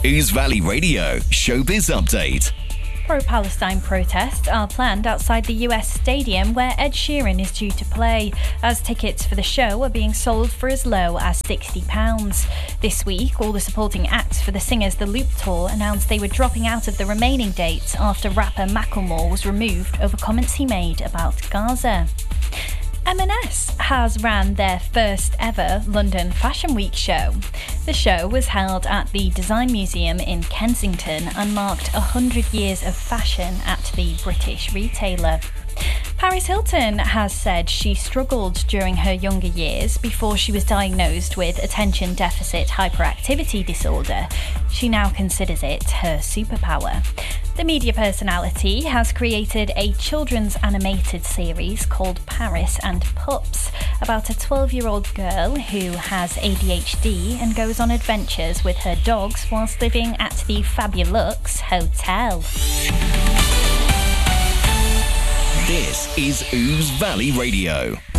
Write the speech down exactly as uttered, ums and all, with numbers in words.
Ouse Valley Radio Showbiz Update. Pro-Palestine protests are planned outside the U S stadium where Ed Sheeran is due to play, as tickets for the show are being sold for as low as sixty pounds. This week, all the supporting acts for the Singers The Loop Tour announced they were dropping out of the remaining dates after rapper Macklemore was removed over comments he made about Gaza. M and S has ran their first ever London Fashion Week show. The show was held at the Design Museum in Kensington and marked one hundred years of fashion at the British retailer. Paris Hilton has said she struggled during her younger years before she was diagnosed with attention deficit hyperactivity disorder. She now considers it her superpower. The media personality has created a children's animated series called Paris and Pups about a twelve-year-old girl who has A D H D and goes on adventures with her dogs whilst living at the Fabulux Hotel. This is Ouse Valley Radio.